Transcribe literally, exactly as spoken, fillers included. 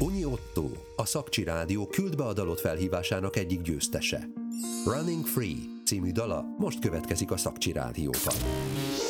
Unyi Otto, a Szakcsi Rádió küld be a dalot felhívásának egyik győztese. Running Free című dala most következik a Szakcsi Rádióban.